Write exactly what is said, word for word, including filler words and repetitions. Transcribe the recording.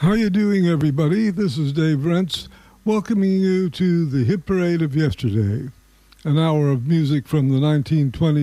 How you doing, everybody? This is Dave Rentz, welcoming you to the Hit Parade of Yesterday, an hour of music from the nineteen twenties